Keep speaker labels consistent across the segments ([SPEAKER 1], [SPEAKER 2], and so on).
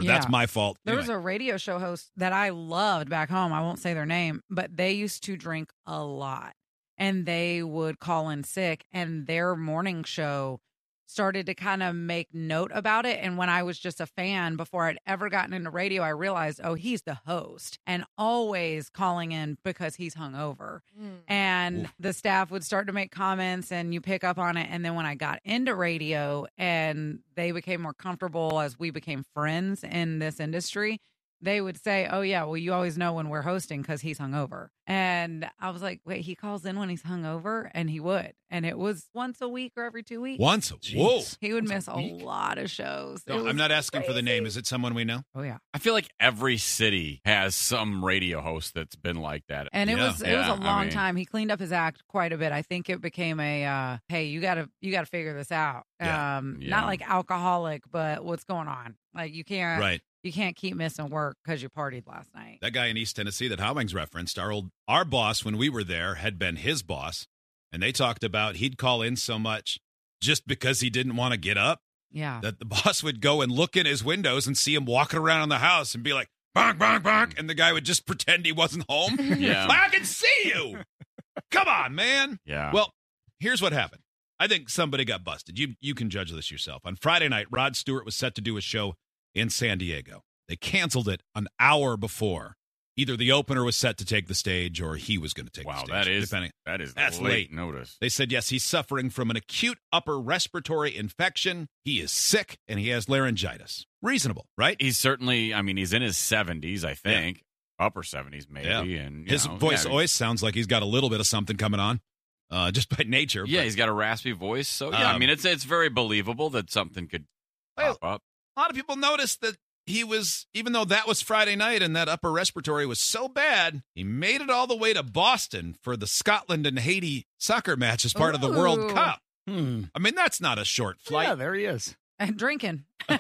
[SPEAKER 1] that's my fault.
[SPEAKER 2] There was a radio show host that I loved back home. I won't say their name, but they used to drink a lot. And they would call in sick, and their morning show started to kind of make note about it. And when I was just a fan before I'd ever gotten into radio, I realized, oh, he's the host and always calling in because he's hungover. And the staff would start to make comments and you pick up on it. And then when I got into radio and they became more comfortable as we became friends in this industry, they would say, oh, yeah, well, you always know when we're hosting because he's hungover. And I was like, wait, he calls in when he's hungover? And he would. And it was once a week or every 2 weeks.
[SPEAKER 1] Once? Whoa.
[SPEAKER 2] He would miss a lot of shows.
[SPEAKER 1] No, I'm not asking for the name. Is it someone we know?
[SPEAKER 2] Oh, yeah.
[SPEAKER 3] I feel like every city has some radio host that's been like that.
[SPEAKER 2] And it was a long time. He cleaned up his act quite a bit. I think it became a, hey, you gotta figure this out. Not like alcoholic, but what's going on? Like you can't.
[SPEAKER 1] Right.
[SPEAKER 2] You can't keep missing work because you partied last night.
[SPEAKER 1] That guy in East Tennessee that Howings referenced, our boss when we were there had been his boss, and they talked about he'd call in so much just because he didn't want to get up.
[SPEAKER 2] Yeah.
[SPEAKER 1] That the boss would go and look in his windows and see him walking around the house and be like, bonk, bonk, bonk. And the guy would just pretend he wasn't home.
[SPEAKER 3] Yeah.
[SPEAKER 1] I can see you. Come on, man.
[SPEAKER 3] Yeah.
[SPEAKER 1] Well, here's what happened. I think somebody got busted. You can judge this yourself. On Friday night, Rod Stewart was set to do a show in San Diego. They canceled it an hour before. Either the opener was set to take the stage or he was going to take the stage.
[SPEAKER 3] That's late notice.
[SPEAKER 1] They said, yes, he's suffering from an acute upper respiratory infection. He is sick, and he has laryngitis. Reasonable, right?
[SPEAKER 3] He's certainly, he's in his 70s, I think. Yeah. Upper 70s, maybe.
[SPEAKER 1] Yeah.
[SPEAKER 3] And
[SPEAKER 1] his voice always sounds like he's got a little bit of something coming on, just by nature.
[SPEAKER 3] Yeah, he's got a raspy voice. So, yeah, it's very believable that something could pop up.
[SPEAKER 1] A lot of people noticed that he was, even though that was Friday night and that upper respiratory was so bad, he made it all the way to Boston for the Scotland and Haiti soccer match as part of the World Cup. That's not a short flight.
[SPEAKER 4] Yeah, there he is.
[SPEAKER 2] And drinking.
[SPEAKER 1] Wow.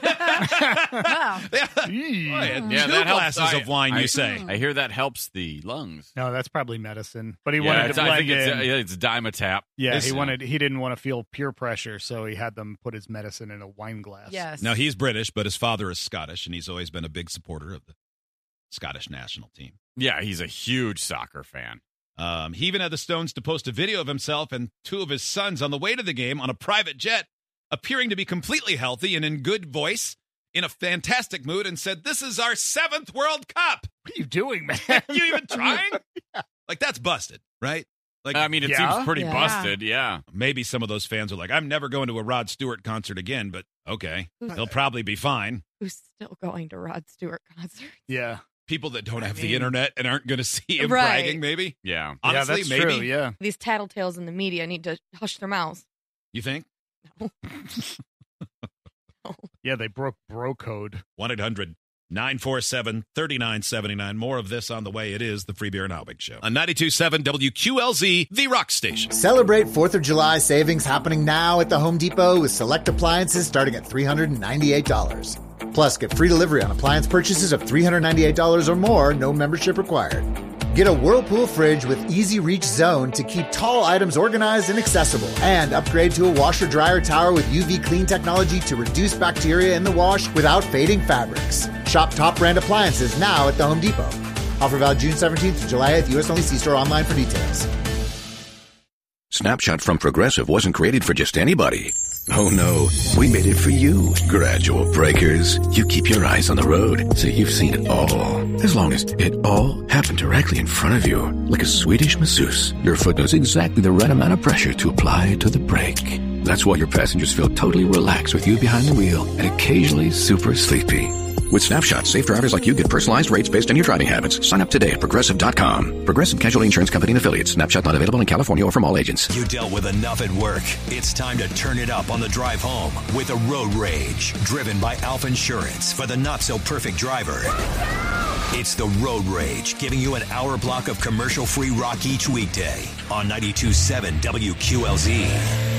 [SPEAKER 1] Two glasses of wine, you say.
[SPEAKER 3] I hear that helps the lungs.
[SPEAKER 4] No, that's probably medicine. But he wanted to blend
[SPEAKER 3] I think
[SPEAKER 4] in.
[SPEAKER 3] it's Dimetap.
[SPEAKER 4] Yeah, he didn't want to feel peer pressure, so he had them put his medicine in a wine glass.
[SPEAKER 2] Yes.
[SPEAKER 1] Now, he's British, but his father is Scottish, and he's always been a big supporter of the Scottish national team.
[SPEAKER 3] Yeah, he's a huge soccer fan.
[SPEAKER 1] He even had the Stones to post a video of himself and two of his sons on the way to the game on a private jet, appearing to be completely healthy and in good voice, in a fantastic mood, and said, "This is our 7th World Cup."
[SPEAKER 4] What are you doing, man?
[SPEAKER 1] You even trying? Yeah. Like, that's busted, right? Like,
[SPEAKER 3] it seems pretty busted, yeah.
[SPEAKER 1] Maybe some of those fans are like, I'm never going to a Rod Stewart concert again, but okay, he'll probably be fine.
[SPEAKER 5] Who's still going to Rod Stewart concerts?
[SPEAKER 4] Yeah.
[SPEAKER 1] People that don't have the internet and aren't going to see him bragging, maybe?
[SPEAKER 3] Yeah.
[SPEAKER 1] Honestly,
[SPEAKER 4] that's
[SPEAKER 1] maybe.
[SPEAKER 4] True, yeah.
[SPEAKER 5] These tattletales in the media need to hush their mouths.
[SPEAKER 1] You think?
[SPEAKER 5] No.
[SPEAKER 4] Yeah, they broke bro code.
[SPEAKER 1] 1-800-947-3979. More of this on the way. It is the Free Beer and Howbig Show. On 92.7 WQLZ, the rock station.
[SPEAKER 6] Celebrate 4th of July savings happening now at the Home Depot with select appliances starting at $398. Plus, get free delivery on appliance purchases of $398 or more, no membership required. Get a Whirlpool fridge with Easy Reach Zone to keep tall items organized and accessible. And upgrade to a washer-dryer tower with UV clean technology to reduce bacteria in the wash without fading fabrics. Shop top brand appliances now at the Home Depot. Offer valid June 17th to July 8th. U.S. only. See store online for details.
[SPEAKER 7] Snapshot from Progressive wasn't created for just anybody. Oh no, we made it for you. Gradual breakers. You keep your eyes on the road, so you've seen it all. As long as it all happened directly in front of you. Like a Swedish masseuse, your foot knows exactly the right amount of pressure to apply to the brake. That's why your passengers feel totally relaxed with you behind the wheel and occasionally super sleepy. With Snapshot, safe drivers like you get personalized rates based on your driving habits. Sign up today at Progressive.com. Progressive Casualty Insurance Company and Affiliates. Snapshot not available in California or from all agents.
[SPEAKER 8] You dealt with enough at work. It's time to turn it up on the drive home with a Road Rage. Driven by Alf Insurance for the not-so-perfect driver. It's the Road Rage, giving you an hour block of commercial-free rock each weekday on 92.7 WQLZ.